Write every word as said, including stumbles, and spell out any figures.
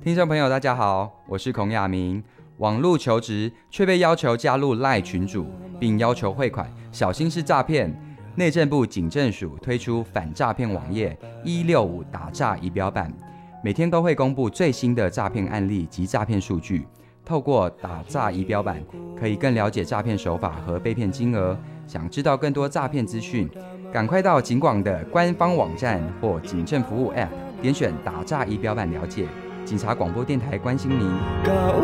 听众朋友大家好，我是孔亚明。网路求职却被要求加入 LINE 群组，并要求汇款，小心是诈骗。内政部警政署推出反诈骗网页一六五打诈仪表板，每天都会公布最新的诈骗案例及诈骗数据。透过打诈仪表板，可以更了解诈骗手法和被骗金额。想知道更多诈骗资讯，赶快到警广的官方网站或警政服务 App， 点选打诈仪表板了解。警察广播电台关心您。